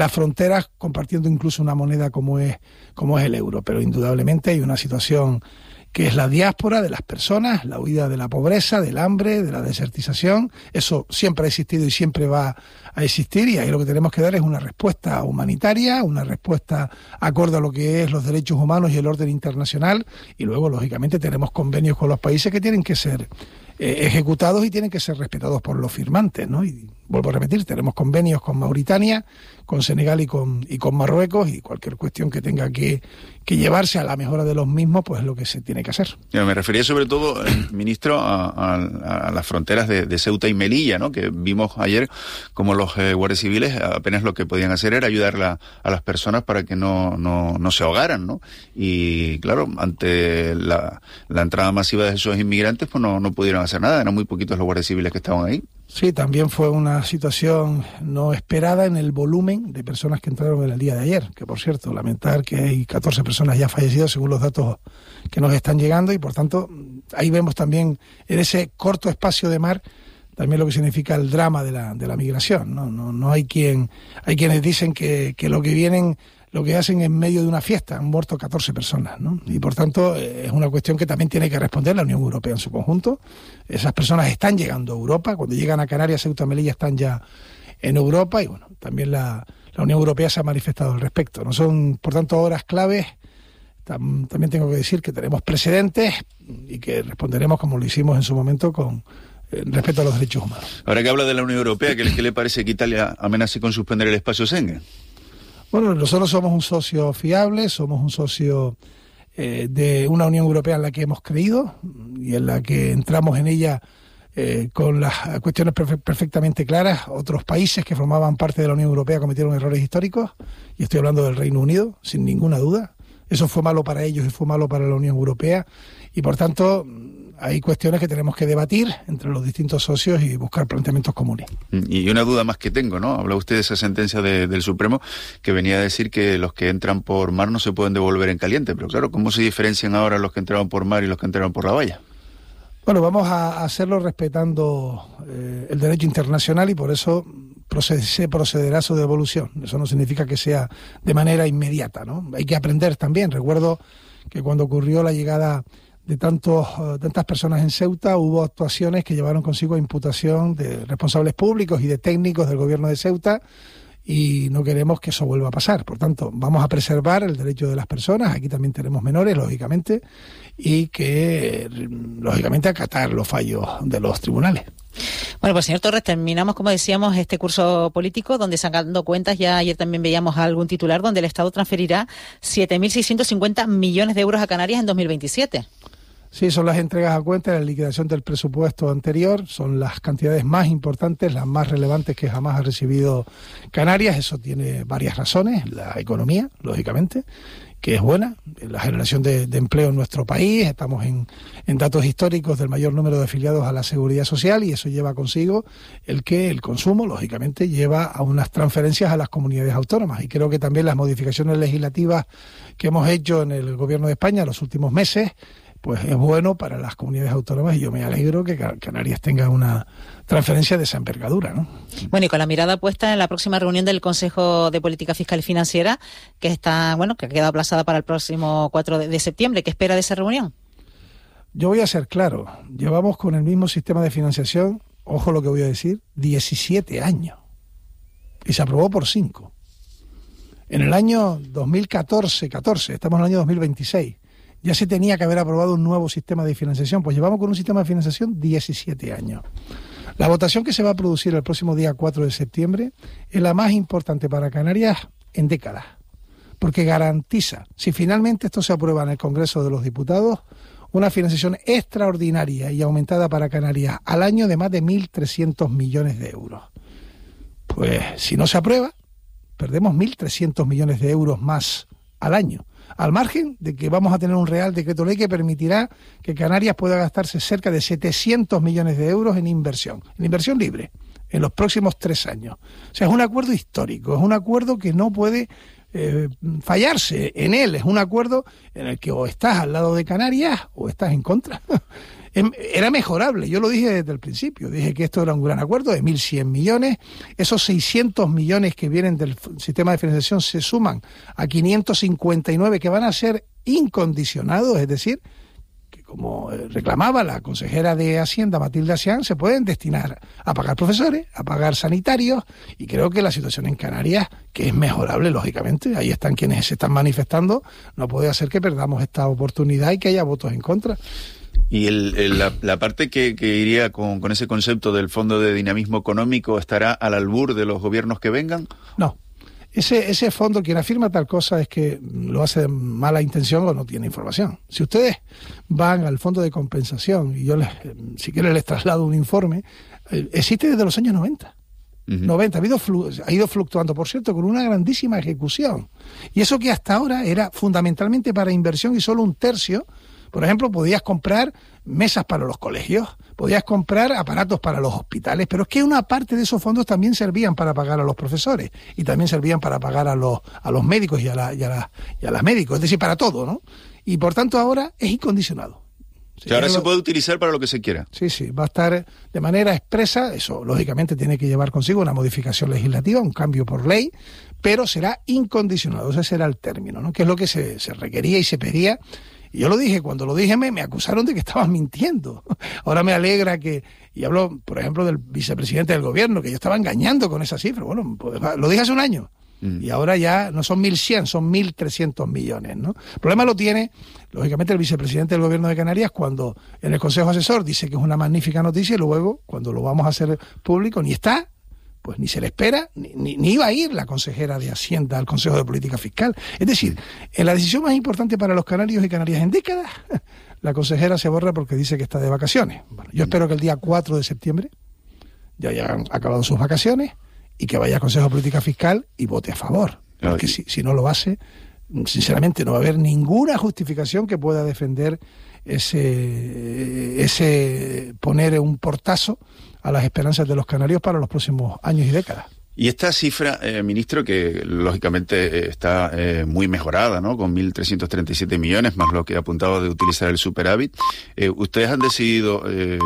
las fronteras, compartiendo incluso una moneda como es el euro. Pero indudablemente hay una situación que es la diáspora de las personas, la huida de la pobreza, del hambre, de la desertización. Eso siempre ha existido y siempre va a existir, y ahí lo que tenemos que dar es una respuesta humanitaria, una respuesta acorde a lo que es los derechos humanos y el orden internacional, y luego, lógicamente, tenemos convenios con los países que tienen que ser ejecutados y tienen que ser respetados por los firmantes, ¿no? Y vuelvo a repetir, tenemos convenios con Mauritania, con Senegal y con Marruecos, y cualquier cuestión que tenga que llevarse a la mejora de los mismos, pues es lo que se tiene que hacer. Me refería sobre todo, ministro, a las fronteras de Ceuta y Melilla, ¿no? Que vimos ayer como los guardias civiles apenas lo que podían hacer era ayudar a las personas para que no se ahogaran, ¿no? Y claro, ante la entrada masiva de esos inmigrantes, pues no pudieron hacer nada, eran muy poquitos los guardias civiles que estaban ahí. Sí, también fue una situación no esperada en el volumen de personas que entraron en el día de ayer, que por cierto, lamentar que hay 14 personas ya fallecidas según los datos que nos están llegando, y por tanto ahí vemos también en ese corto espacio de mar también lo que significa el drama de la migración, ¿no? No hay quienes dicen que lo que vienen, lo que hacen en medio de una fiesta, han muerto 14 personas, ¿no? Y por tanto es una cuestión que también tiene que responder la Unión Europea en su conjunto. Esas personas están llegando a Europa, cuando llegan a Canarias, Ceuta y Melilla están ya en Europa, y bueno, también la Unión Europea se ha manifestado al respecto. No son, por tanto, horas claves. También tengo que decir que tenemos precedentes y que responderemos como lo hicimos en su momento con respecto a los derechos humanos. Ahora que habla de la Unión Europea, ¿qué le parece que Italia amenace con suspender el espacio Schengen? Bueno, nosotros somos un socio fiable, somos un socio de una Unión Europea en la que hemos creído y en la que entramos en ella con las cuestiones perfectamente claras. Otros países que formaban parte de la Unión Europea cometieron errores históricos, y estoy hablando del Reino Unido, sin ninguna duda. Eso fue malo para ellos y fue malo para la Unión Europea, y por tanto hay cuestiones que tenemos que debatir entre los distintos socios y buscar planteamientos comunes. Y una duda más que tengo, ¿no? Habla usted de esa sentencia del Supremo que venía a decir que los que entran por mar no se pueden devolver en caliente, pero claro, ¿cómo se diferencian ahora los que entraron por mar y los que entraron por la valla? Bueno, vamos a hacerlo respetando el derecho internacional, y por eso se procederá a su devolución. Eso no significa que sea de manera inmediata, ¿no? Hay que aprender también. Recuerdo que cuando ocurrió la llegada de tantas personas en Ceuta, hubo actuaciones que llevaron consigo a imputación de responsables públicos y de técnicos del gobierno de Ceuta, y no queremos que eso vuelva a pasar. Por tanto, vamos a preservar el derecho de las personas. Aquí también tenemos menores, lógicamente, y que, lógicamente, acatar los fallos de los tribunales. Bueno, pues señor Torres, terminamos, como decíamos, este curso político donde, sacando cuentas, ya ayer también veíamos algún titular donde el Estado transferirá 7.650 millones de euros a Canarias en 2027. Sí, son las entregas a cuenta de la liquidación del presupuesto anterior, son las cantidades más importantes, las más relevantes que jamás ha recibido Canarias. Eso tiene varias razones: la economía, lógicamente, que es buena, la generación de empleo en nuestro país, estamos en datos históricos del mayor número de afiliados a la Seguridad Social, y eso lleva consigo el que el consumo, lógicamente, lleva a unas transferencias a las comunidades autónomas, y creo que también las modificaciones legislativas que hemos hecho en el Gobierno de España en los últimos meses, pues es bueno para las comunidades autónomas, y yo me alegro que Canarias tenga una transferencia de esa envergadura, ¿no? Bueno, y con la mirada puesta en la próxima reunión del Consejo de Política Fiscal y Financiera, que que ha quedado aplazada para el próximo 4 de septiembre. ¿Qué espera de esa reunión? Yo voy a ser claro, llevamos con el mismo sistema de financiación, ojo lo que voy a decir, 17 años, y se aprobó por 5. En el año 2014, estamos en el año 2026, ya se tenía que haber aprobado un nuevo sistema de financiación. Pues llevamos con un sistema de financiación 17 años. La votación que se va a producir el próximo día 4 de septiembre es la más importante para Canarias en décadas, porque garantiza, si finalmente esto se aprueba en el Congreso de los Diputados, una financiación extraordinaria y aumentada para Canarias al año de más de 1.300 millones de euros. Pues si no se aprueba, perdemos 1.300 millones de euros más al año, al margen de que vamos a tener un Real Decreto Ley que permitirá que Canarias pueda gastarse cerca de 700 millones de euros en inversión libre, en los próximos 3 años. O sea, es un acuerdo histórico, es un acuerdo que no puede fallarse en él, es un acuerdo en el que o estás al lado de Canarias o estás en contra. Era mejorable, yo lo dije desde el principio, dije que esto era un gran acuerdo de 1.100 millones, esos 600 millones que vienen del sistema de financiación se suman a 559 que van a ser incondicionados, es decir, que como reclamaba la consejera de Hacienda, Matilde Asián, se pueden destinar a pagar profesores, a pagar sanitarios, y creo que la situación en Canarias, que es mejorable, lógicamente, ahí están quienes se están manifestando, no puede hacer que perdamos esta oportunidad y que haya votos en contra. ¿Y la parte que iría con ese concepto del Fondo de Dinamismo Económico estará al albur de los gobiernos que vengan? No. Ese fondo, quien afirma tal cosa es que lo hace de mala intención o no tiene información. Si ustedes van al fondo de compensación, y yo si quieren les traslado un informe, existe desde los años 90. 90, ha ido fluctuando, por cierto, con una grandísima ejecución. Y eso que hasta ahora era fundamentalmente para inversión y solo un tercio. Por ejemplo, podías comprar mesas para los colegios, podías comprar aparatos para los hospitales, pero es que una parte de esos fondos también servían para pagar a los profesores y también servían para pagar a los médicos y a las médicos, es decir, para todo, ¿no? Y por tanto ahora es incondicionado. Que ahora se puede utilizar para lo que se quiera. Sí, va a estar de manera expresa, eso lógicamente tiene que llevar consigo una modificación legislativa, un cambio por ley, pero será incondicionado, ese será el término, ¿no? Que es lo que se requería y se pedía. Y yo lo dije, cuando lo dije me acusaron de que estaba mintiendo. Ahora me alegra y hablo, por ejemplo, del vicepresidente del gobierno, que yo estaba engañando con esa cifra. Bueno, pues, lo dije hace un año. Y ahora ya no son 1.100, son 1.300 millones, ¿no? El problema lo tiene, lógicamente, el vicepresidente del gobierno de Canarias cuando en el Consejo Asesor dice que es una magnífica noticia y luego, cuando lo vamos a hacer público, ni está, pues ni se le espera, ni iba a ir la consejera de Hacienda al Consejo de Política Fiscal. Es decir, en la decisión más importante para los canarios y canarias en décadas, la consejera se borra porque dice que está de vacaciones. Bueno, yo espero que el día 4 de septiembre ya hayan acabado sus vacaciones y que vaya al Consejo de Política Fiscal y vote a favor. Porque si no lo hace, sinceramente no va a haber ninguna justificación que pueda defender ese poner un portazo a las esperanzas de los canarios para los próximos años y décadas. Y esta cifra, ministro, que lógicamente está muy mejorada, ¿no? Con 1.337 millones, más lo que ha apuntado de utilizar el superávit, ¿ustedes han decidido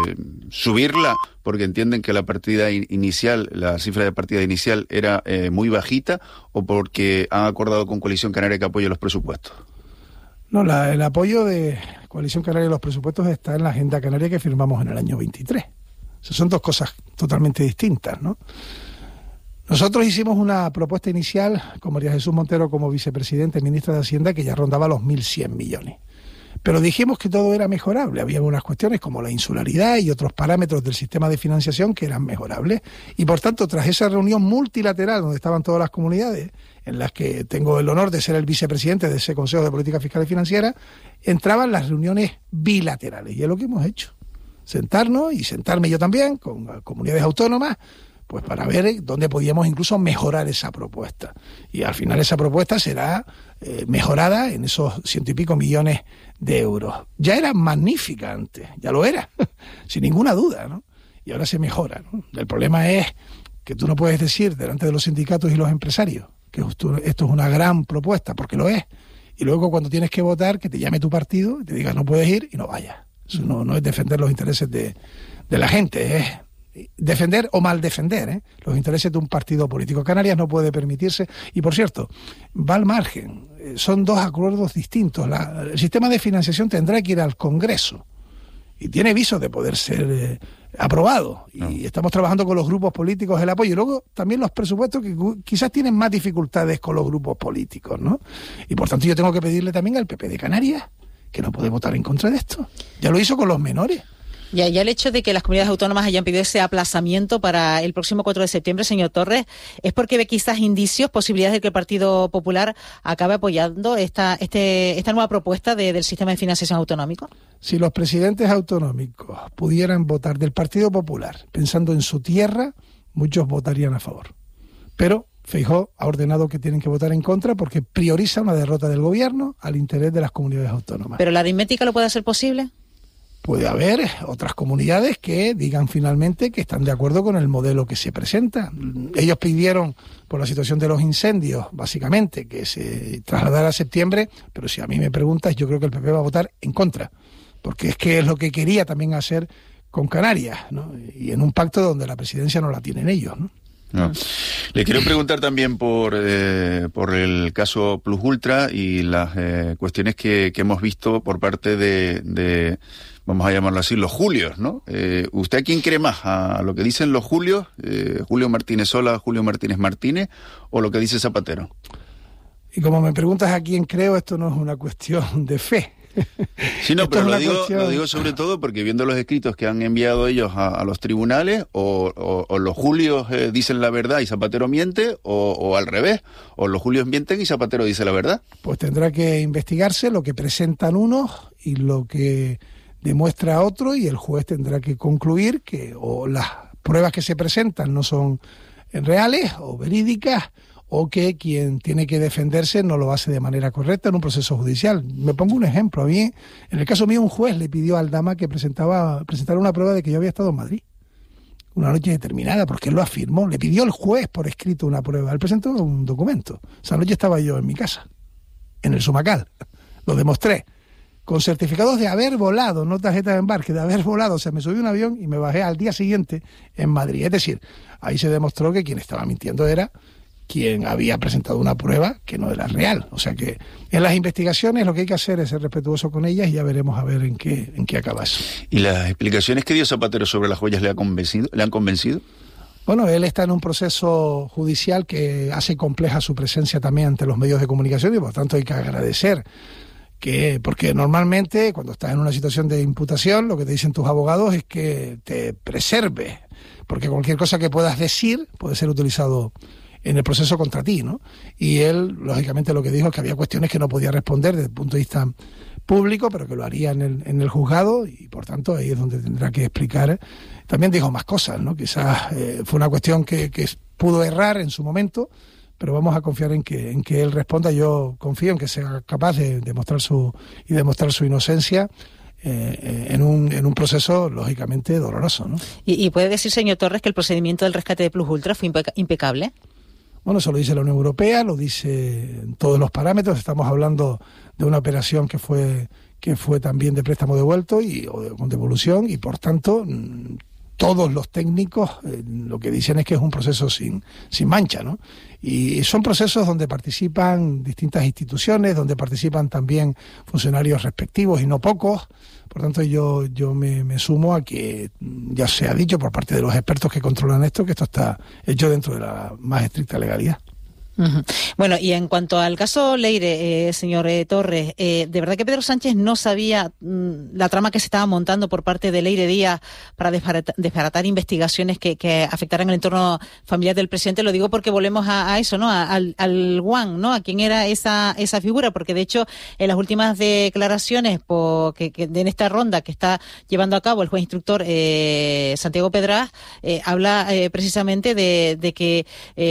subirla porque entienden que la partida inicial, la cifra de partida inicial era muy bajita, o porque han acordado con Coalición Canaria que apoye los presupuestos? No, el apoyo de Coalición Canaria a los presupuestos está en la Agenda Canaria que firmamos en el año 23. O sea, son dos cosas totalmente distintas, ¿no? Nosotros hicimos una propuesta inicial con María Jesús Montero como vicepresidente y ministra de Hacienda que ya rondaba los 1.100 millones. Pero dijimos que todo era mejorable. Había unas cuestiones como la insularidad y otros parámetros del sistema de financiación que eran mejorables. Y por tanto, tras esa reunión multilateral donde estaban todas las comunidades, en las que tengo el honor de ser el vicepresidente de ese Consejo de Política Fiscal y Financiera, entraban las reuniones bilaterales. Y es lo que hemos hecho. Sentarnos y sentarme yo también con comunidades autónomas, pues para ver dónde podíamos incluso mejorar esa propuesta. Y al final esa propuesta será mejorada en esos 100 y pico millones de euros. Ya era magnífica antes, ya lo era, sin ninguna duda, ¿no? Y ahora se mejora, ¿no? El problema es que tú no puedes decir delante de los sindicatos y los empresarios que esto es una gran propuesta, porque lo es. Y luego cuando tienes que votar, que te llame tu partido y te diga no puedes ir y no vayas. Eso no es defender los intereses de la gente, es defender o mal defender los intereses de un partido político. Canarias no puede permitirse, y por cierto, va al margen, son dos acuerdos distintos. El sistema de financiación tendrá que ir al Congreso y tiene visos de poder ser aprobado, y estamos trabajando con los grupos políticos el apoyo, y luego también los presupuestos que quizás tienen más dificultades con los grupos políticos, ¿no? Y por tanto yo tengo que pedirle también al PP de Canarias que no puede votar en contra de esto. Ya lo hizo con los menores. Ya el hecho de que las comunidades autónomas hayan pedido ese aplazamiento para el próximo 4 de septiembre, señor Torres, ¿es porque ve quizás indicios, posibilidades de que el Partido Popular acabe apoyando esta nueva propuesta del sistema de financiación autonómico? Si los presidentes autonómicos pudieran votar del Partido Popular pensando en su tierra, muchos votarían a favor. Pero Feijóo ha ordenado que tienen que votar en contra porque prioriza una derrota del gobierno al interés de las comunidades autónomas. ¿Pero la aritmética lo puede hacer posible? Puede haber otras comunidades que digan finalmente que están de acuerdo con el modelo que se presenta. Ellos pidieron, por la situación de los incendios, básicamente, que se trasladara a septiembre, pero si a mí me preguntas, yo creo que el PP va a votar en contra, porque es que es lo que quería también hacer con Canarias, ¿no? Y en un pacto donde la presidencia no la tienen ellos, ¿no? No. Le quiero preguntar también por el caso Plus Ultra y las cuestiones que hemos visto por parte de vamos a llamarlo así, los Julios, ¿no? ¿Usted a quién cree más? ¿A lo que dicen los Julios, Julio Martínez Sola, Julio Martínez Martínez, o lo que dice Zapatero? Y como me preguntas a quién creo, esto no es una cuestión de fe. Sí, no, pero lo digo sobre todo porque viendo los escritos que han enviado ellos a los tribunales, o los Julios dicen la verdad y Zapatero miente, o al revés, o los Julios mienten y Zapatero dice la verdad. Pues tendrá que investigarse lo que presentan unos y lo que demuestra otro, y el juez tendrá que concluir que o las pruebas que se presentan no son reales o verídicas, o que quien tiene que defenderse no lo hace de manera correcta en un proceso judicial. Me pongo un ejemplo. A mí, en el caso mío, un juez le pidió a Aldama que presentara una prueba de que yo había estado en Madrid una noche determinada, porque él lo afirmó. Le pidió el juez por escrito una prueba. Él presentó un documento. Esa noche estaba yo en mi casa, en el Sumacal. Lo demostré. Con certificados de haber volado, no tarjetas de embarque, de haber volado. O sea, me subí a un avión y me bajé al día siguiente en Madrid. Es decir, ahí se demostró que quien estaba mintiendo era quien había presentado una prueba que no era real. O sea que en las investigaciones lo que hay que hacer es ser respetuoso con ellas, y ya veremos a ver en qué acaba eso. ¿Y las explicaciones que dio Zapatero sobre las joyas le han convencido? Bueno, él está en un proceso judicial que hace compleja su presencia también ante los medios de comunicación, y por tanto hay que agradecer porque normalmente cuando estás en una situación de imputación lo que te dicen tus abogados es que te preserves, porque cualquier cosa que puedas decir puede ser utilizado en el proceso contra ti, ¿no? Y él, lógicamente, lo que dijo es que había cuestiones que no podía responder desde el punto de vista público, pero que lo haría en el juzgado, y por tanto ahí es donde tendrá que explicar. También dijo más cosas, ¿no? Quizás fue una cuestión que pudo errar en su momento, pero vamos a confiar en que él responda. Yo confío en que sea capaz de demostrar su inocencia en un proceso lógicamente doloroso, ¿no? ¿Y puede decir, señor Torres, que el procedimiento del rescate de Plus Ultra fue impecable? Bueno, eso lo dice la Unión Europea, lo dice en todos los parámetros. Estamos hablando de una operación que fue también de préstamo devuelto con devolución, y por tanto todos los técnicos lo que dicen es que es un proceso sin mancha, ¿no? Y son procesos donde participan distintas instituciones, donde participan también funcionarios respectivos, y no pocos. Por tanto, yo me sumo a que ya se ha dicho por parte de los expertos que controlan esto que esto está hecho dentro de la más estricta legalidad. Uh-huh. Bueno, y en cuanto al caso Leire, señor Torres, ¿de verdad que Pedro Sánchez no sabía la trama que se estaba montando por parte de Leire Díaz para desbaratar investigaciones que afectaran el entorno familiar del presidente? Lo digo porque volvemos a eso, ¿no? Al Guan, ¿no? A quién era esa figura, porque de hecho en las últimas declaraciones que en esta ronda que está llevando a cabo el juez instructor Santiago Pedraz, habla precisamente de que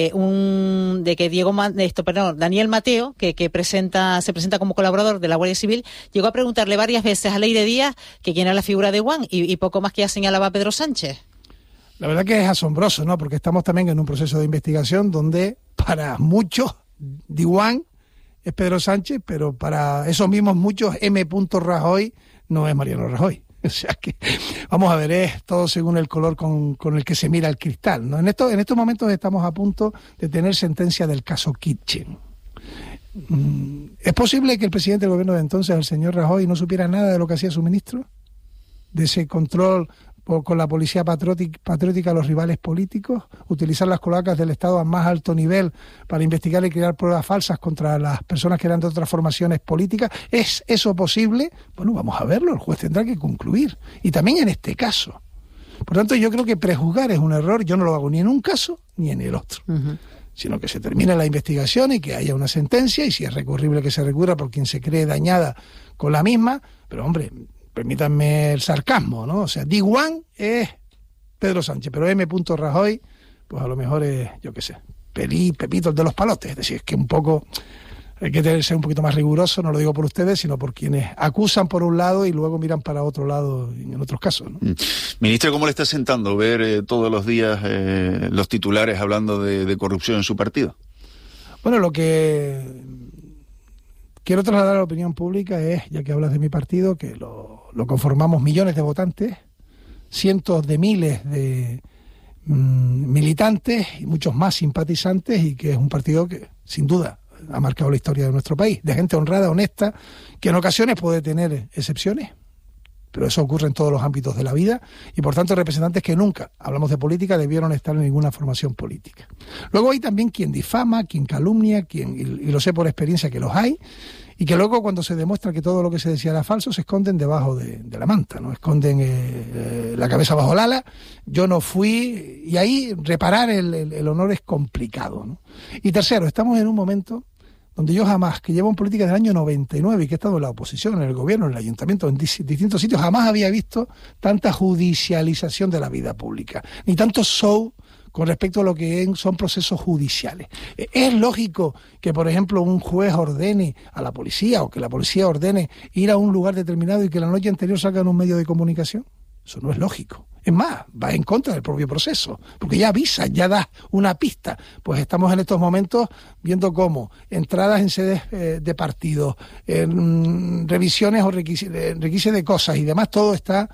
Daniel Mateo, que se presenta como colaborador de la Guardia Civil, llegó a preguntarle varias veces a Leire Díaz que quién era la figura de Guan, y poco más que ya señalaba Pedro Sánchez. La verdad que es asombroso, ¿no? Porque estamos también en un proceso de investigación donde para muchos Guan es Pedro Sánchez, pero para esos mismos muchos M. Rajoy no es Mariano Rajoy. O sea que, vamos a ver, es todo según el color con el que se mira el cristal, ¿no? En estos momentos estamos a punto de tener sentencia del caso Kitchen. ¿Es posible que el presidente del gobierno de entonces, el señor Rajoy, no supiera nada de lo que hacía su ministro? De ese control con la policía patriótica a los rivales políticos, utilizar las cloacas del Estado a más alto nivel para investigar y crear pruebas falsas contra las personas que eran de otras formaciones políticas. ¿Es eso posible? Bueno, vamos a verlo, el juez tendrá que concluir. Y también en este caso. Por tanto, yo creo que prejuzgar es un error. Yo no lo hago ni en un caso ni en el otro. Uh-huh. Sino que se termine la investigación y que haya una sentencia, y si es recurrible que se recurra por quien se cree dañada con la misma. Pero, hombre, permítanme el sarcasmo, ¿no? O sea, D1 es Pedro Sánchez, pero M. Rajoy, pues a lo mejor es, yo qué sé, Pepito el de los palotes. Es decir, es que un poco hay que ser un poquito más riguroso, no lo digo por ustedes, sino por quienes acusan por un lado y luego miran para otro lado en otros casos, ¿no? Ministro, ¿cómo le está sentando ver todos los días los titulares hablando de corrupción en su partido? Bueno, lo que quiero trasladar a la opinión pública es, ya que hablas de mi partido, que lo conformamos millones de votantes, cientos de miles de militantes y muchos más simpatizantes, y que es un partido que, sin duda, ha marcado la historia de nuestro país, de gente honrada, honesta, que en ocasiones puede tener excepciones, pero eso ocurre en todos los ámbitos de la vida, y por tanto representantes que nunca, hablamos de política, debieron estar en ninguna formación política. Luego hay también quien difama, quien calumnia, y lo sé por experiencia que los hay, y que luego cuando se demuestra que todo lo que se decía era falso, se esconden debajo de la manta, ¿no? Esconden la cabeza bajo el ala. Yo no fui, y ahí reparar el honor es complicado, ¿no? Y tercero, estamos en un momento donde yo jamás, que llevo en política del año 99 y que he estado en la oposición, en el gobierno, en el ayuntamiento, en distintos sitios, jamás había visto tanta judicialización de la vida pública, ni tanto show con respecto a lo que son procesos judiciales. ¿Es lógico que, por ejemplo, un juez ordene a la policía, o que la policía ordene ir a un lugar determinado y que la noche anterior salgan un medio de comunicación? Eso no es lógico. Es más, va en contra del propio proceso, porque ya avisa, ya da una pista. Pues estamos en estos momentos viendo cómo entradas en sedes de partidos, revisiones o requisitos de cosas y demás, todo está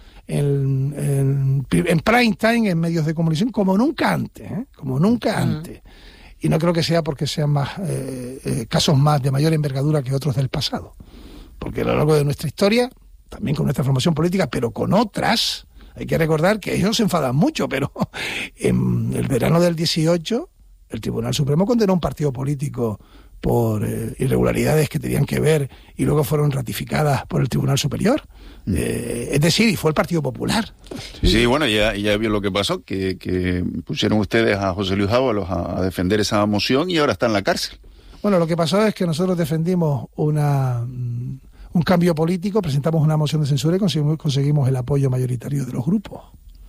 en prime time, en medios de comunicación, como nunca antes, como nunca antes. Y no creo que sea porque sean más casos más de mayor envergadura que otros del pasado, porque a lo largo de nuestra historia, también con nuestra formación política, pero con otras, hay que recordar que ellos se enfadan mucho, pero en el verano del 18 el Tribunal Supremo condenó a un partido político por irregularidades que tenían que ver y luego fueron ratificadas por el Tribunal Superior. Es decir, y fue el Partido Popular. Sí, bueno, ya vio lo que pasó, que pusieron ustedes a José Luis Ábalos a defender esa moción y ahora está en la cárcel. Bueno, lo que pasó es que nosotros defendimos un cambio político, presentamos una moción de censura y conseguimos el apoyo mayoritario de los grupos.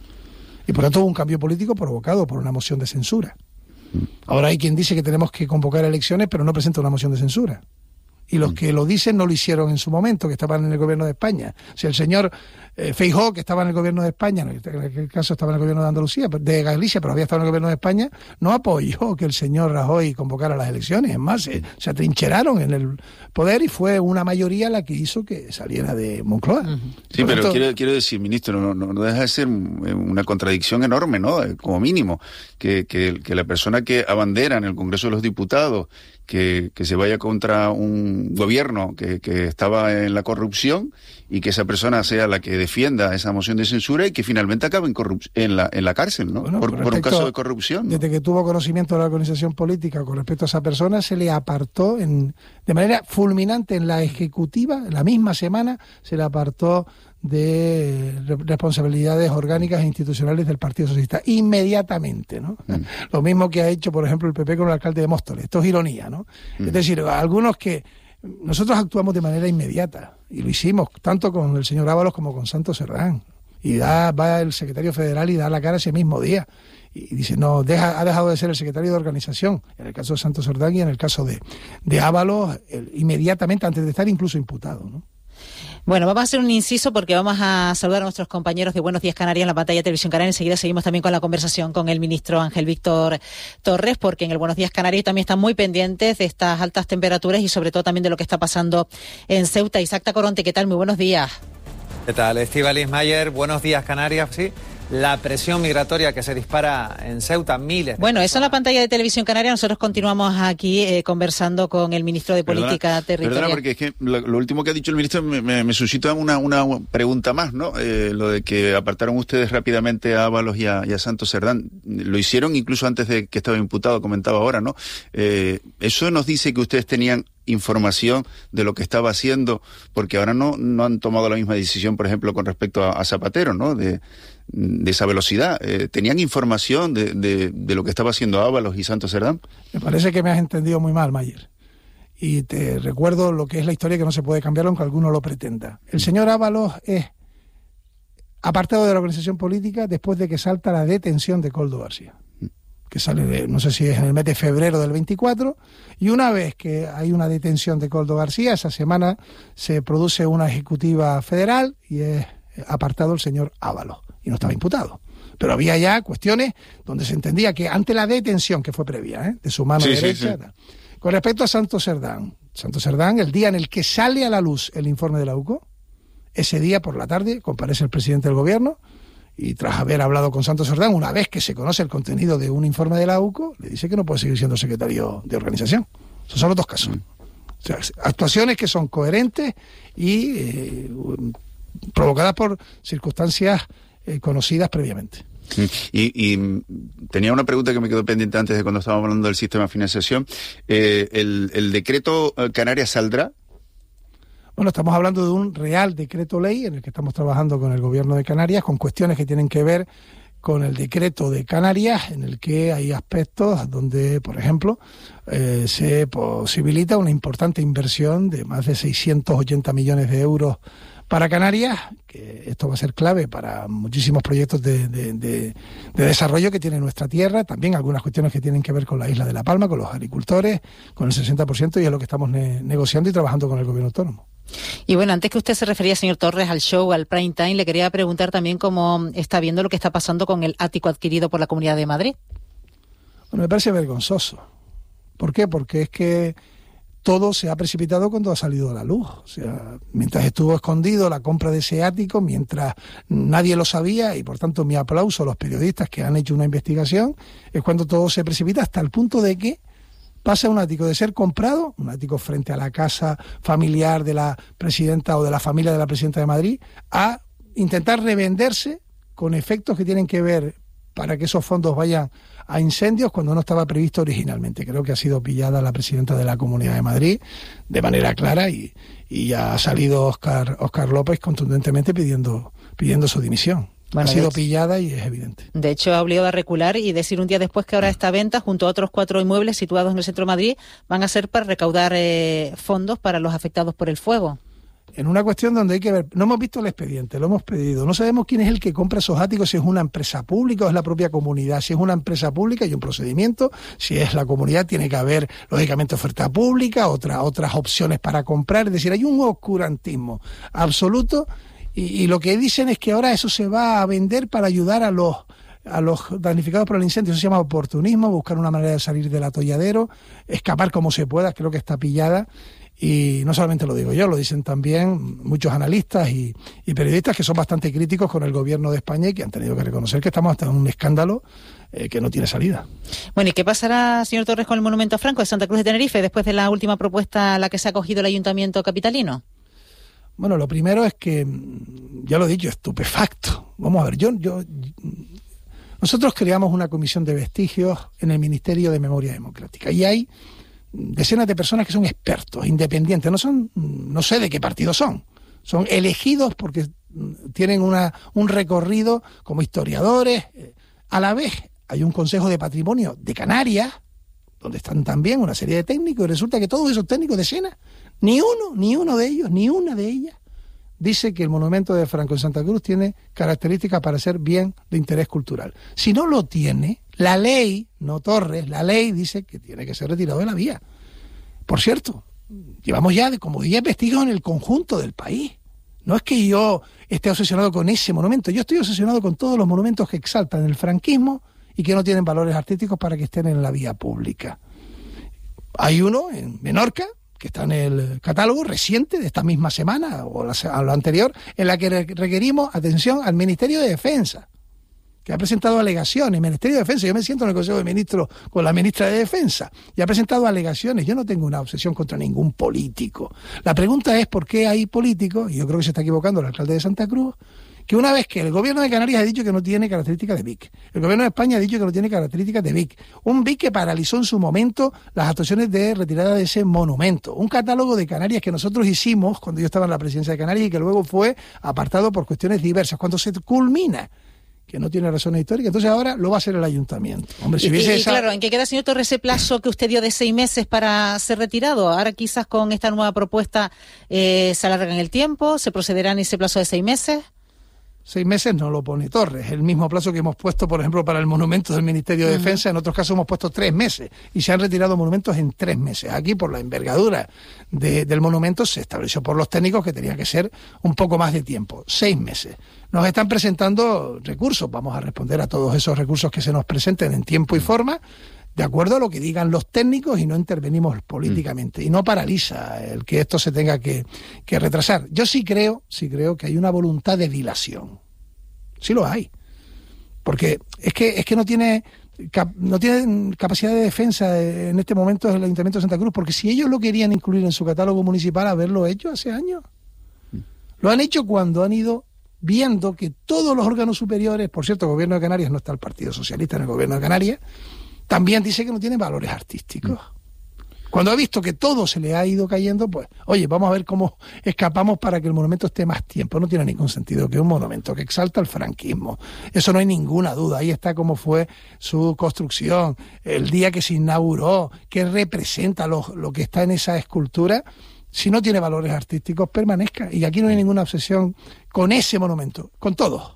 Y por tanto hubo un cambio político provocado por una moción de censura. Ahora hay quien dice que tenemos que convocar elecciones, pero no presenta una moción de censura. Y los que lo dicen no lo hicieron en su momento, que estaban en el gobierno de España. O sea, el señor Feijóo, que estaba en el gobierno de España, en aquel caso estaba en el gobierno de Andalucía, de Galicia, pero había estado en el gobierno de España, no apoyó que el señor Rajoy convocara las elecciones. Es más, se atrincheraron en el poder y fue una mayoría la que hizo que saliera de Moncloa. Sí, pero quiero decir, ministro, no deja de ser una contradicción enorme, ¿no? Como mínimo, que la persona que abandera en el Congreso de los Diputados que se vaya contra un gobierno que estaba en la corrupción y que esa persona sea la que defienda esa moción de censura y que finalmente acabe en la cárcel, ¿no? Bueno, por un caso de corrupción, ¿no? Desde que tuvo conocimiento de la organización política con respecto a esa persona, se le apartó de manera fulminante en la ejecutiva, en la misma semana, se le apartó de responsabilidades orgánicas e institucionales del Partido Socialista, inmediatamente, ¿no? Lo mismo que ha hecho, por ejemplo, el PP con el alcalde de Móstoles. Esto es ironía, ¿no? Es decir, algunos que nosotros actuamos de manera inmediata, y lo hicimos tanto con el señor Ábalos como con Santos Cerdán, y va el secretario federal y da la cara ese mismo día, y dice, no, ha dejado de ser el secretario de organización, en el caso de Santos Cerdán y en el caso de Ábalos, inmediatamente, antes de estar incluso imputado, ¿no? Bueno, vamos a hacer un inciso porque vamos a saludar a nuestros compañeros de Buenos Días Canarias en la pantalla de Televisión Canaria. Enseguida seguimos también con la conversación con el ministro Ángel Víctor Torres, porque en el Buenos Días Canarias también están muy pendientes de estas altas temperaturas y sobre todo también de lo que está pasando en Ceuta. Isaac Tacoronte, ¿qué tal? Muy buenos días. ¿Qué tal? Estíbaliz Mayer, Buenos Días Canarias, sí. La presión migratoria que se dispara en Ceuta, miles. Bueno, eso en la pantalla de Televisión Canaria. Nosotros continuamos aquí conversando con el ministro de Política Territorial. Perdona, porque es que lo último que ha dicho el ministro me suscita una pregunta más, ¿no? Lo de que apartaron ustedes rápidamente a Ábalos y a Santos Cerdán. Lo hicieron incluso antes de que estaba imputado, comentaba ahora, ¿no? Eso nos dice que ustedes tenían información de lo que estaba haciendo, porque ahora no han tomado la misma decisión, por ejemplo, con respecto a Zapatero, ¿no? De esa velocidad. ¿Tenían información de lo que estaba haciendo Ábalos y Santos Cerdán? Me parece que me has entendido muy mal, Mayer. Y te recuerdo lo que es la historia, que no se puede cambiar aunque alguno lo pretenda. El señor Ábalos es apartado de la organización política después de que salta la detención de Koldo García, que sale no sé si es en el mes de febrero del 24, y una vez que hay una detención de Koldo García, esa semana se produce una ejecutiva federal y es apartado el señor Ábalos, y no estaba imputado. Pero había ya cuestiones donde se entendía que ante la detención, que fue previa, de su mano derecha, Con respecto a Santos Cerdán, el día en el que sale a la luz el informe de la UCO, ese día por la tarde comparece el presidente del gobierno y tras haber hablado con Santos Cerdán, una vez que se conoce el contenido de un informe de la UCO, le dice que no puede seguir siendo secretario de organización. Esos son los dos casos. O sea, actuaciones que son coherentes y provocadas por circunstancias conocidas previamente. Y tenía una pregunta que me quedó pendiente antes de cuando estábamos hablando del sistema de financiación. ¿El decreto Canarias saldrá? Bueno, estamos hablando de un real decreto ley en el que estamos trabajando con el gobierno de Canarias, con cuestiones que tienen que ver con el decreto de Canarias, en el que hay aspectos donde, por ejemplo, se posibilita una importante inversión de más de 680 millones de euros para Canarias, que esto va a ser clave para muchísimos proyectos de desarrollo que tiene nuestra tierra, también algunas cuestiones que tienen que ver con la isla de La Palma, con los agricultores, con el 60%, y es lo que estamos negociando y trabajando con el gobierno autónomo. Y bueno, antes que usted se refería, señor Torres, al show, al prime time, le quería preguntar también cómo está viendo lo que está pasando con el ático adquirido por la Comunidad de Madrid. Bueno, me parece vergonzoso. ¿Por qué? Porque es que todo se ha precipitado cuando ha salido a la luz. O sea, mientras estuvo escondido la compra de ese ático, mientras nadie lo sabía, y por tanto mi aplauso a los periodistas que han hecho una investigación, es cuando todo se precipita hasta el punto de que pasa un ático de ser comprado, un ático frente a la casa familiar de la presidenta o de la familia de la presidenta de Madrid, a intentar revenderse con efectos que tienen que ver para que esos fondos vayan a incendios cuando no estaba previsto originalmente. Creo que ha sido pillada la presidenta de la Comunidad de Madrid de manera clara y ya ha salido Óscar López contundentemente pidiendo su dimisión. Bueno, ha sido pillada y es evidente. De hecho, ha obligado a recular y decir un día después que ahora esta venta, junto a otros 4 inmuebles situados en el centro de Madrid, van a ser para recaudar fondos para los afectados por el fuego. En una cuestión donde hay que ver, no hemos visto el expediente, lo hemos pedido, no sabemos quién es el que compra esos áticos, si es una empresa pública o es la propia comunidad. Si es una empresa pública hay un procedimiento, si es la comunidad tiene que haber lógicamente oferta pública, otras opciones para comprar, es decir, hay un oscurantismo absoluto y lo que dicen es que ahora eso se va a vender para ayudar a los damnificados por el incendio. Eso se llama oportunismo, buscar una manera de salir del atolladero, escapar como se pueda. Creo que está pillada. Y no solamente lo digo yo, lo dicen también muchos analistas y periodistas que son bastante críticos con el gobierno de España y que han tenido que reconocer que estamos ante un escándalo que no tiene salida. Bueno, ¿y qué pasará, señor Torres, con el monumento a Franco de Santa Cruz de Tenerife después de la última propuesta a la que se ha acogido el ayuntamiento capitalino? Bueno, lo primero es que, ya lo he dicho, estupefacto. Vamos a ver, nosotros creamos una comisión de vestigios en el Ministerio de Memoria Democrática y hay decenas de personas que son expertos, independientes, no sé de qué partido son elegidos porque tienen un recorrido como historiadores. A la vez hay un Consejo de Patrimonio de Canarias, donde están también una serie de técnicos, y resulta que todos esos técnicos, decenas, ni uno de ellos, ni una de ellas, dice que el monumento de Franco en Santa Cruz tiene características para ser bien de interés cultural. Si no lo tiene, la ley, no Torres, la ley dice que tiene que ser retirado de la vía. Por cierto, llevamos ya como 10 vestigios en el conjunto del país. No es que yo esté obsesionado con ese monumento, yo estoy obsesionado con todos los monumentos que exaltan el franquismo y que no tienen valores artísticos para que estén en la vía pública. Hay uno en Menorca, que está en el catálogo reciente de esta misma semana o a lo anterior, en la que requerimos atención al Ministerio de Defensa, que ha presentado alegaciones. El Ministerio de Defensa, yo me siento en el Consejo de Ministros con la ministra de Defensa, y ha presentado alegaciones. Yo no tengo una obsesión contra ningún político. La pregunta es por qué hay políticos, y yo creo que se está equivocando el alcalde de Santa Cruz, que una vez que el gobierno de Canarias ha dicho que no tiene características de BIC, el gobierno de España ha dicho que no tiene características de BIC, un BIC que paralizó en su momento las actuaciones de retirada de ese monumento, un catálogo de Canarias que nosotros hicimos cuando yo estaba en la presidencia de Canarias y que luego fue apartado por cuestiones diversas, cuando se culmina que no tiene razones históricas, entonces ahora lo va a hacer el ayuntamiento. Hombre, si claro, ¿en qué queda, señor Torres, ese plazo que usted dio de 6 meses para ser retirado? Ahora quizás con esta nueva propuesta se alarga en el tiempo, ¿se procederá en ese plazo de 6 meses? 6 meses no lo pone Torres, el mismo plazo que hemos puesto, por ejemplo, para el monumento del Ministerio de Defensa. En otros casos hemos puesto 3 meses y se han retirado monumentos en 3 meses. Aquí, por la envergadura del monumento, se estableció por los técnicos que tenía que ser un poco más de tiempo, 6 meses. Nos están presentando recursos, vamos a responder a todos esos recursos que se nos presenten en tiempo y forma. de acuerdo a lo que digan los técnicos y no intervenimos políticamente. Y no paraliza el que esto se tenga que retrasar. Yo sí creo que hay una voluntad de dilación. Sí lo hay. Porque es que no tiene capacidad de defensa en este momento el Ayuntamiento de Santa Cruz, porque si ellos lo querían incluir en su catálogo municipal, haberlo hecho hace años. Lo han hecho cuando han ido viendo que todos los órganos superiores, por cierto, el Gobierno de Canarias, no está el Partido Socialista en el Gobierno de Canarias, también dice que no tiene valores artísticos. Cuando ha visto que todo se le ha ido cayendo, pues, oye, vamos a ver cómo escapamos para que el monumento esté más tiempo. No tiene ningún sentido que un monumento que exalta el franquismo. Eso no hay ninguna duda. Ahí está cómo fue su construcción, el día que se inauguró, qué representa lo que está en esa escultura. Si no tiene valores artísticos, permanezca. Y aquí no hay ninguna obsesión con ese monumento, con todos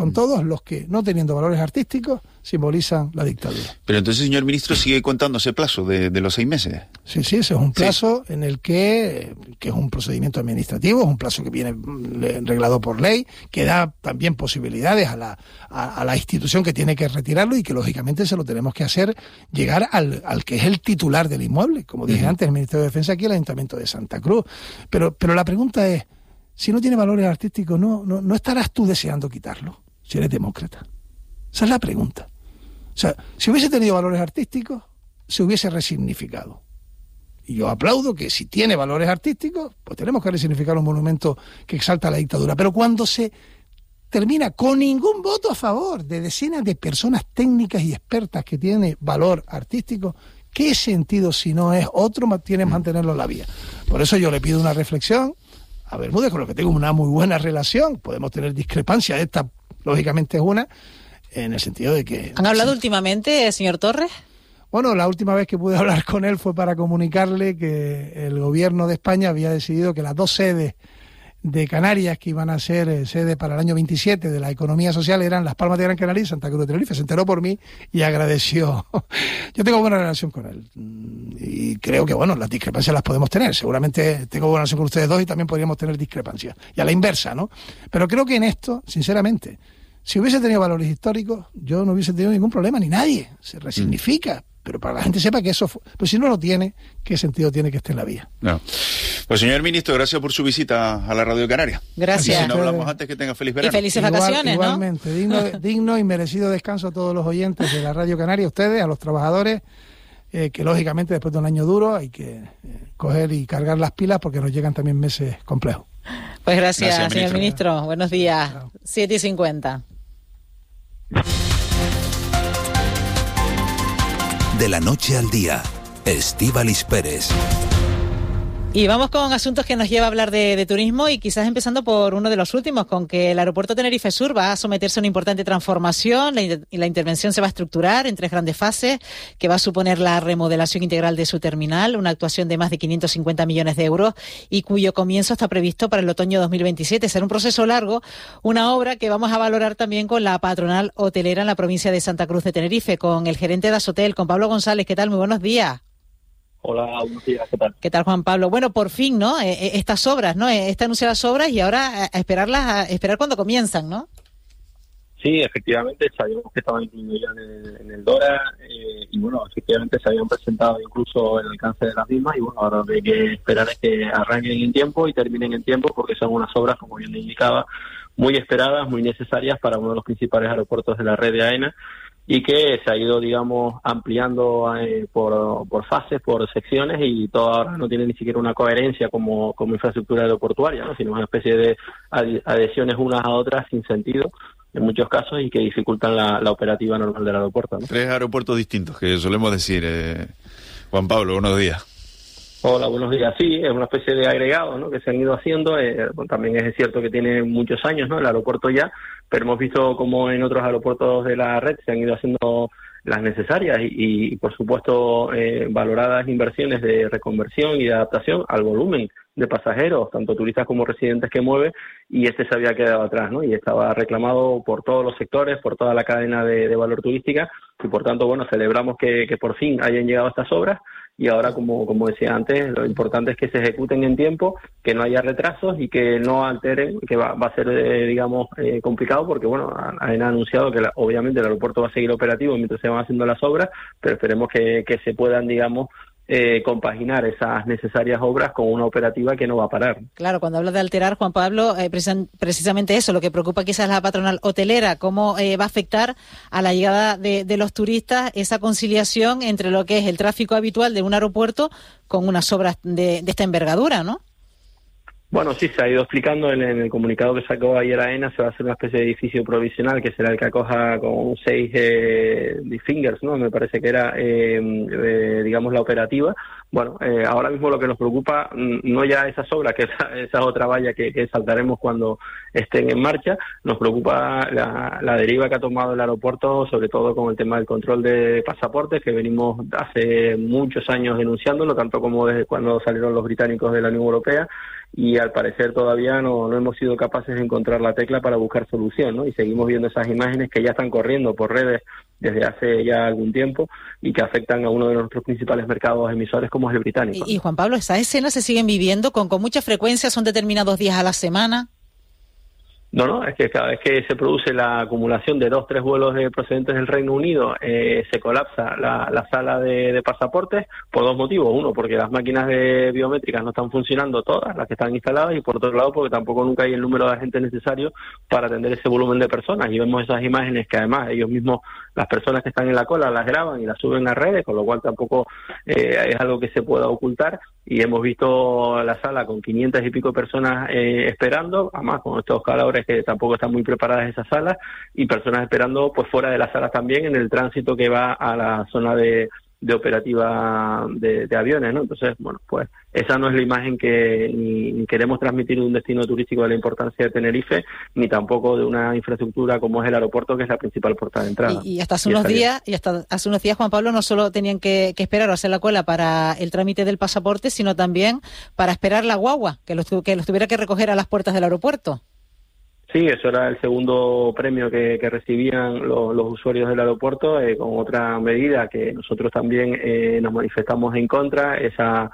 los que, no teniendo valores artísticos, simbolizan la dictadura. Pero entonces, señor ministro, sigue contando ese plazo de los 6 meses. Sí, ese es un plazo en el que es un procedimiento administrativo, es un plazo que viene reglado por ley, que da también posibilidades a la institución que tiene que retirarlo y que lógicamente se lo tenemos que hacer llegar al que es el titular del inmueble, como dije antes, el Ministerio de Defensa, aquí el Ayuntamiento de Santa Cruz. Pero la pregunta es, si no tiene valores artísticos, no estarás tú deseando quitarlo, si eres demócrata. Esa es la pregunta. O sea, si hubiese tenido valores artísticos, se hubiese resignificado. Y yo aplaudo que si tiene valores artísticos, pues tenemos que resignificar un monumento que exalta la dictadura. Pero cuando se termina con ningún voto a favor de decenas de personas técnicas y expertas que tienen valor artístico, ¿qué sentido si no es otro tiene mantenerlo en la vía? Por eso yo le pido una reflexión a Bermúdez, con lo que tengo una muy buena relación. Podemos tener discrepancias, esta lógicamente es una, en el sentido de que... ¿Han hablado últimamente, señor Torres? Bueno, la última vez que pude hablar con él fue para comunicarle que el gobierno de España había decidido que las 2 sedes de Canarias que iban a ser sede para el año 27 de la economía social eran Las Palmas de Gran Canaria y Santa Cruz de Tenerife. Se enteró por mí y agradeció. Yo tengo buena relación con él y creo que, bueno, las discrepancias las podemos tener. Seguramente tengo buena relación con ustedes dos y también podríamos tener discrepancias. Y a la inversa, ¿no? Pero creo que en esto, sinceramente, si hubiese tenido valores históricos, yo no hubiese tenido ningún problema, ni nadie. Se resignifica. Pero para que la gente sepa que eso fue... Pues si no lo tiene, ¿qué sentido tiene que esté en la vía? No. Pues señor ministro, gracias por su visita a la Radio Canaria. Gracias. Si no hablamos antes, que tenga feliz verano. Y felices vacaciones, igualmente, ¿no? Digno y merecido descanso a todos los oyentes de la Radio Canaria, a ustedes, a los trabajadores, que lógicamente después de un año duro hay que coger y cargar las pilas porque nos llegan también meses complejos. Pues gracias señor ministro. Buenos días. Claro. 7:50. De la noche al día, Estíbaliz Pérez. Y vamos con asuntos que nos lleva a hablar de turismo y quizás empezando por uno de los últimos, con que el aeropuerto Tenerife Sur va a someterse a una importante transformación y la intervención se va a estructurar en 3 grandes fases, que va a suponer la remodelación integral de su terminal, una actuación de más de 550 millones de euros y cuyo comienzo está previsto para el otoño 2027. Será un proceso largo, una obra que vamos a valorar también con la patronal hotelera en la provincia de Santa Cruz de Tenerife, con el gerente de Asotel, con Pablo González. ¿Qué tal? Muy buenos días. Hola, buenos días, ¿qué tal? ¿Qué tal, Juan Pablo? Bueno, por fin, ¿no? Estas obras, ¿no? Estas anunciadas obras y ahora a esperar cuando comienzan, ¿no? Sí, efectivamente, sabíamos que estaban incluidos ya en el DORA y bueno, efectivamente se habían presentado incluso el alcance de las mismas y bueno, ahora lo que hay que esperar es que arranquen en tiempo y terminen en tiempo porque son unas obras, como bien le indicaba, muy esperadas, muy necesarias para uno de los principales aeropuertos de la red de AENA y que se ha ido, digamos, ampliando por fases, por secciones y todo ahora no tiene ni siquiera una coherencia como infraestructura aeroportuaria, ¿no? Sino una especie de adhesiones unas a otras sin sentido en muchos casos y que dificultan la operativa normal del aeropuerto, ¿no? 3 aeropuertos distintos, que solemos decir. Juan Pablo, buenos días. Hola, buenos días. Sí, es una especie de agregado, ¿no?, que se han ido haciendo. También es cierto que tiene muchos años, ¿no?, el aeropuerto ya, pero hemos visto como en otros aeropuertos de la red se han ido haciendo las necesarias y por supuesto, valoradas inversiones de reconversión y de adaptación al volumen de pasajeros, tanto turistas como residentes que mueve, y se había quedado atrás, ¿no? Y estaba reclamado por todos los sectores, por toda la cadena de valor turística, y por tanto, bueno, celebramos que por fin hayan llegado estas obras, y ahora, como decía antes, lo importante es que se ejecuten en tiempo, que no haya retrasos y que no alteren, que va a ser, complicado, porque bueno, han anunciado que obviamente el aeropuerto va a seguir operativo mientras se van haciendo las obras, pero esperemos que se puedan, digamos, compaginar esas necesarias obras con una operativa que no va a parar. Claro, cuando hablas de alterar, Juan Pablo, precisamente eso, lo que preocupa quizás la patronal hotelera, cómo va a afectar a la llegada de los turistas esa conciliación entre lo que es el tráfico habitual de un aeropuerto con unas obras de esta envergadura, ¿no? Bueno, sí, se ha ido explicando en el comunicado que sacó ayer AENA. Se va a hacer una especie de edificio provisional que será el que acoja con 6 fingers, ¿no? Me parece que era, digamos, la operativa. Bueno, ahora mismo lo que nos preocupa no ya esas obras, que esa otra valla que saltaremos cuando estén en marcha. Nos preocupa la deriva que ha tomado el aeropuerto, sobre todo con el tema del control de pasaportes, que venimos hace muchos años denunciándolo, tanto como desde cuando salieron los británicos de la Unión Europea, y al parecer todavía no hemos sido capaces de encontrar la tecla para buscar solución, ¿no? Y seguimos viendo esas imágenes que ya están corriendo por redes desde hace ya algún tiempo y que afectan a uno de nuestros principales mercados emisores, como es el británico. Y Juan Pablo, ¿esas escenas se siguen viviendo con mucha frecuencia? ¿Son determinados días a la semana? No, es que cada vez que se produce la acumulación de 2-3 vuelos procedentes del Reino Unido, se colapsa la sala de pasaportes por 2 motivos. Uno, porque las máquinas biométricas no están funcionando todas, las que están instaladas, y por otro lado, porque tampoco nunca hay el número de agentes necesario para atender ese volumen de personas. Y vemos esas imágenes que además ellos mismos, las personas que están en la cola, las graban y las suben a redes, con lo cual tampoco es algo que se pueda ocultar. Y hemos visto la sala con 500 y pico personas esperando, además con estos calores que tampoco están muy preparadas esas salas, y personas esperando pues fuera de las salas también, en el tránsito que va a la zona de operativa de aviones, ¿no? Entonces, bueno, pues esa no es la imagen que ni queremos transmitir de un destino turístico de la importancia de Tenerife, ni tampoco de una infraestructura como es el aeropuerto, que es la principal puerta de entrada. Y hasta hace unos días, Juan Pablo, no solo tenían que esperar o hacer la cola para el trámite del pasaporte, sino también para esperar la guagua, que los tuviera que recoger a las puertas del aeropuerto. Sí, eso era el segundo premio que recibían los usuarios del aeropuerto, con otra medida que nosotros también nos manifestamos en contra, esa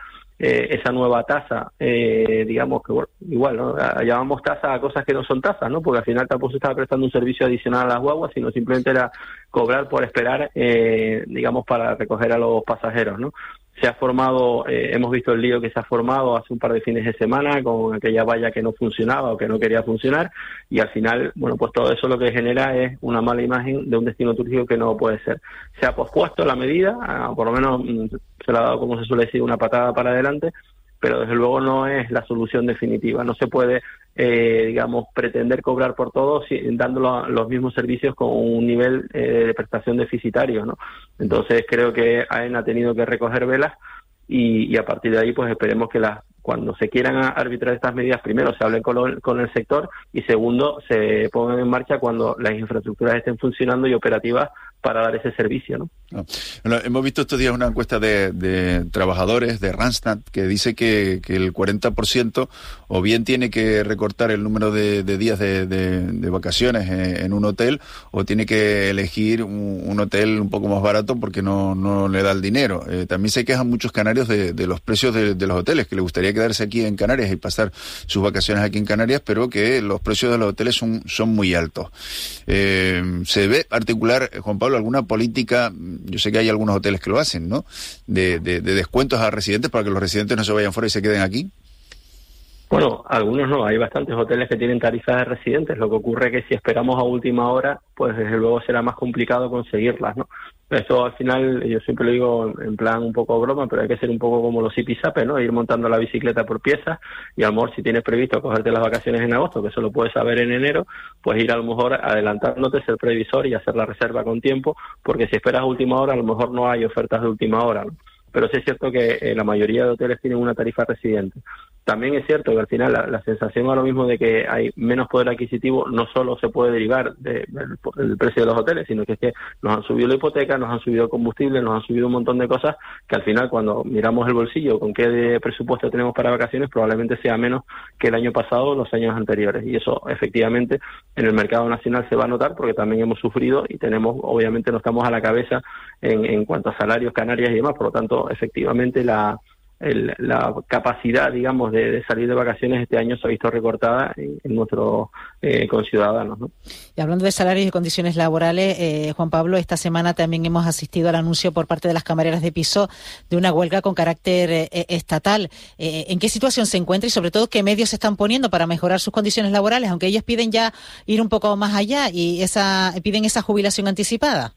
nueva tasa, digamos que, bueno, igual, ¿no? Llamamos tasa a cosas que no son tasas, ¿no? Porque al final tampoco se estaba prestando un servicio adicional a las guaguas, sino simplemente era cobrar por esperar, digamos, para recoger a los pasajeros, ¿no? Se ha formado, hemos visto el lío que se ha formado hace un par de fines de semana con aquella valla que no funcionaba o que no quería funcionar, y al final, bueno, pues todo eso lo que genera es una mala imagen de un destino turístico que no puede ser. Se ha pospuesto la medida, por lo menos se le ha dado, como se suele decir, una patada para adelante, pero desde luego no es la solución definitiva. No se puede, digamos, pretender cobrar por todo dando los mismos servicios con un nivel de prestación deficitario, ¿no? Entonces creo que AENA ha tenido que recoger velas y a partir de ahí pues esperemos que cuando se quieran arbitrar estas medidas, primero se hablen con el sector y segundo se pongan en marcha cuando las infraestructuras estén funcionando y operativas para dar ese servicio, ¿no? Bueno, hemos visto estos días una encuesta de trabajadores de Randstad que dice que el 40% o bien tiene que recortar el número de días de vacaciones en un hotel, o tiene que elegir un hotel un poco más barato porque no le da el dinero. También se quejan muchos canarios de los precios de los hoteles, que les gustaría quedarse aquí en Canarias y pasar sus vacaciones aquí en Canarias, pero que los precios de los hoteles son muy altos. ¿Se ve articular, Juan Pablo, alguna política? Yo sé que hay algunos hoteles que lo hacen, ¿no?, de descuentos a residentes para que los residentes no se vayan fuera y se queden aquí. Bueno, algunos no, hay bastantes hoteles que tienen tarifas de residentes. Lo que ocurre es que si esperamos a última hora, pues desde luego será más complicado conseguirlas, ¿no? Eso al final, yo siempre lo digo en plan un poco broma, pero hay que ser un poco como los zipizape, ¿no? Ir montando la bicicleta por piezas, y a lo mejor si tienes previsto cogerte las vacaciones en agosto, que eso lo puedes saber en enero, pues ir a lo mejor adelantándote, ser previsor y hacer la reserva con tiempo, porque si esperas a última hora, a lo mejor no hay ofertas de última hora, ¿no? Pero sí es cierto que la mayoría de hoteles tienen una tarifa residente. también es cierto que al final la sensación ahora mismo de que hay menos poder adquisitivo no solo se puede derivar del precio de los hoteles, sino que es que nos han subido la hipoteca, nos han subido el combustible, nos han subido un montón de cosas que al final cuando miramos el bolsillo con qué de presupuesto tenemos para vacaciones probablemente sea menos que el año pasado o los años anteriores, y eso efectivamente en el mercado nacional se va a notar porque también hemos sufrido y tenemos, obviamente no estamos a la cabeza en cuanto a salarios, Canarias y demás, por lo tanto efectivamente la capacidad, digamos, de salir de vacaciones este año se ha visto recortada en nuestros conciudadanos, ¿no? Y hablando de salarios y condiciones laborales, Juan Pablo, esta semana también hemos asistido al anuncio por parte de las camareras de piso de una huelga con carácter estatal. ¿En qué situación se encuentra y sobre todo qué medios se están poniendo para mejorar sus condiciones laborales, aunque ellos piden ya ir un poco más allá y piden esa jubilación anticipada?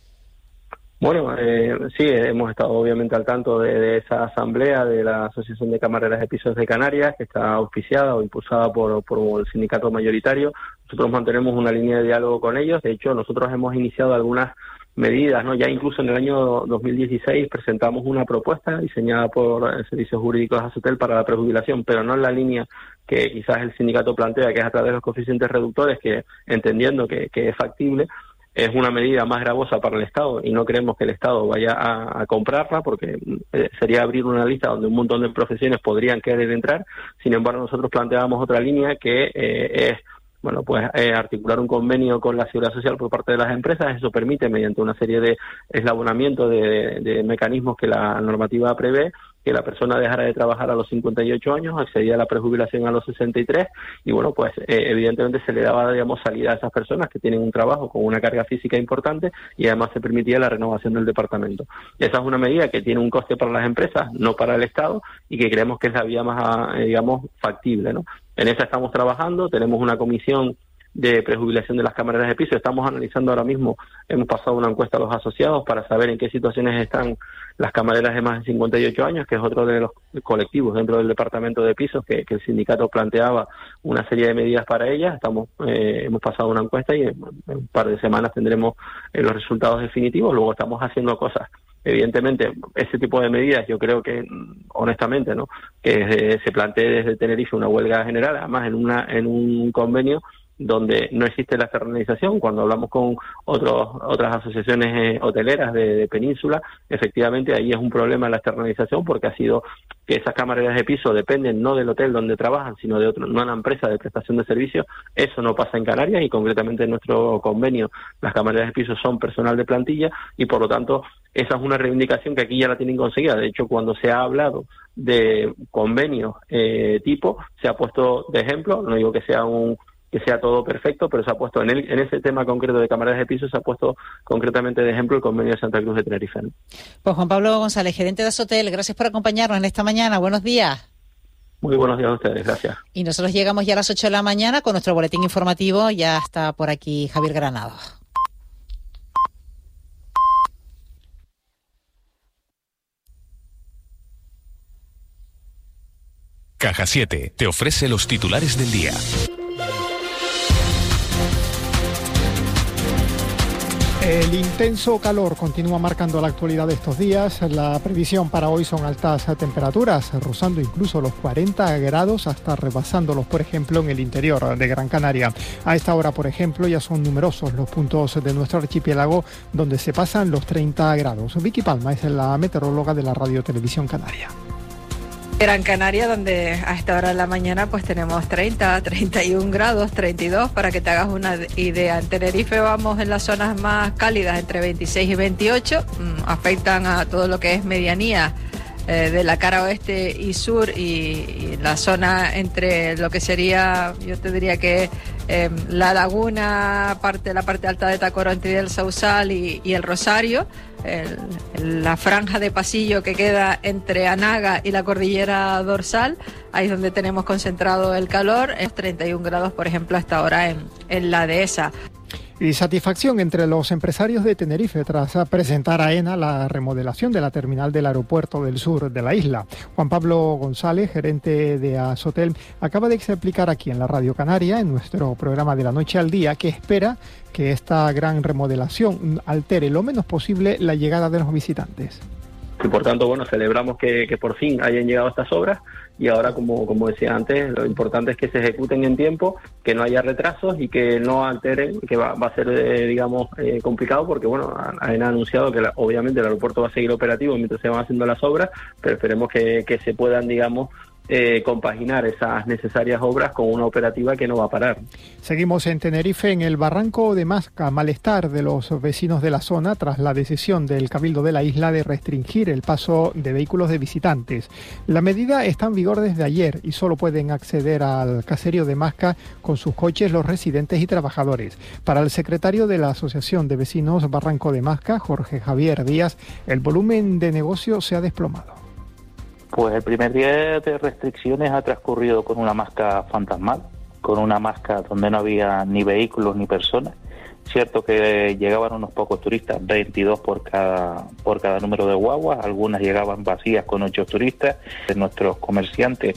Bueno, sí, hemos estado obviamente al tanto de esa asamblea de la Asociación de Camareras de Pisos de Canarias, que está auspiciada o impulsada por el sindicato mayoritario. Nosotros mantenemos una línea de diálogo con ellos. De hecho, nosotros hemos iniciado algunas medidas, ¿no? Ya incluso en el año 2016 presentamos una propuesta diseñada por el Servicio Jurídico de Azotel para la prejubilación, pero no en la línea que quizás el sindicato plantea, que es a través de los coeficientes reductores, que entendiendo que es factible, es una medida más gravosa para el Estado y no creemos que el Estado vaya a comprarla porque sería abrir una lista donde un montón de profesiones podrían querer entrar. Sin embargo, nosotros planteábamos otra línea que es articular un convenio con la Seguridad Social por parte de las empresas. Eso permite, mediante una serie de eslabonamientos de mecanismos que la normativa prevé, que la persona dejara de trabajar a los 58 años, accedía a la prejubilación a los 63 y evidentemente se le daba, digamos, salida a esas personas que tienen un trabajo con una carga física importante y además se permitía la renovación del departamento. Esa es una medida que tiene un coste para las empresas, no para el Estado, y que creemos que es la vía más, factible, ¿no? En esa estamos trabajando, tenemos una comisión de prejubilación de las camareras de piso. Estamos analizando ahora mismo, hemos pasado una encuesta a los asociados para saber en qué situaciones están las camareras de más de 58 años, que es otro de los colectivos dentro del departamento de pisos que el sindicato planteaba una serie de medidas para ellas. Hemos pasado una encuesta y en un par de semanas tendremos los resultados definitivos. Luego estamos haciendo cosas. Evidentemente, ese tipo de medidas yo creo que, honestamente, ¿no?, que se plantee desde Tenerife una huelga general, además en un convenio donde no existe la externalización. Cuando hablamos con otras asociaciones hoteleras de Península, efectivamente ahí es un problema la externalización, porque ha sido que esas camareras de piso dependen no del hotel donde trabajan, sino de una empresa de prestación de servicios. Eso no pasa en Canarias y concretamente en nuestro convenio las camareras de piso son personal de plantilla y por lo tanto esa es una reivindicación que aquí ya la tienen conseguida. De hecho, cuando se ha hablado de convenios tipo, se ha puesto de ejemplo, no digo que sea todo perfecto, pero se ha puesto en ese tema concreto de camareras de piso, se ha puesto concretamente de ejemplo el convenio de Santa Cruz de Tenerife, ¿no? Pues Juan Pablo González, gerente de Azotel, gracias por acompañarnos en esta mañana. Buenos días. Muy buenos días a ustedes, gracias. Y nosotros llegamos ya a las 8 de la mañana con nuestro boletín informativo. Ya está por aquí Javier Granado. Caja 7 te ofrece los titulares del día. El intenso calor continúa marcando la actualidad de estos días. La previsión para hoy son altas temperaturas, rozando incluso los 40 grados hasta rebasándolos, por ejemplo, en el interior de Gran Canaria. A esta hora, por ejemplo, ya son numerosos los puntos de nuestro archipiélago donde se pasan los 30 grados. Vicky Palma es la meteoróloga de la Radio Televisión Canaria. Gran Canaria, donde a esta hora de la mañana pues tenemos 30, 31 grados, 32, para que te hagas una idea. En Tenerife vamos en las zonas más cálidas, entre 26 y 28, afectan a todo lo que es medianía de la cara oeste y sur y la zona entre lo que sería, yo te diría que la laguna, la parte alta de Tacoronte y del Sausal y el Rosario, la franja de pasillo que queda entre Anaga y la cordillera dorsal, ahí es donde tenemos concentrado el calor, es 31 grados por ejemplo hasta ahora en la dehesa. Y satisfacción entre los empresarios de Tenerife tras presentar a AENA la remodelación de la terminal del aeropuerto del sur de la isla. Juan Pablo González, gerente de Azotel, acaba de explicar aquí en la Radio Canaria, en nuestro programa de la noche al día, que espera que esta gran remodelación altere lo menos posible la llegada de los visitantes. Y por tanto, bueno, celebramos que por fin hayan llegado estas obras y ahora, como decía antes, lo importante es que se ejecuten en tiempo, que no haya retrasos y que no alteren, que va a ser, complicado porque, bueno, han anunciado que obviamente el aeropuerto va a seguir operativo mientras se van haciendo las obras, pero esperemos que se puedan, compaginar esas necesarias obras con una operativa que no va a parar. Seguimos en Tenerife, en el barranco de Masca, malestar de los vecinos de la zona tras la decisión del Cabildo de la isla de restringir el paso de vehículos de visitantes. La medida está en vigor desde ayer y solo pueden acceder al caserío de Masca con sus coches los residentes y trabajadores. Para el secretario de la Asociación de Vecinos Barranco de Masca, Jorge Javier Díaz, el volumen de negocio se ha desplomado. Pues el primer día de restricciones ha transcurrido con una Masca fantasmal, con una Masca donde no había ni vehículos ni personas. Cierto que llegaban unos pocos turistas, 22 por cada número de guaguas, algunas llegaban vacías con 8 turistas. Nuestros comerciantes